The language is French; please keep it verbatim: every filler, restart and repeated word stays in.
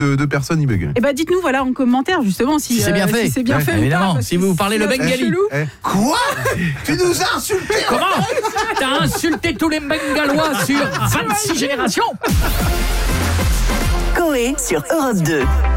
de, de personnes, il bug. Eh ben dites-nous voilà en commentaire justement si, si c'est bien euh, fait. Si c'est bien ouais, fait évidemment. ou pas, si vous parlez le bengali. Eh, quoi? Tu nous as insultés? Comment? T'as insulté tous les Bengalois sur vingt-six générations. Coé sur Europe deux.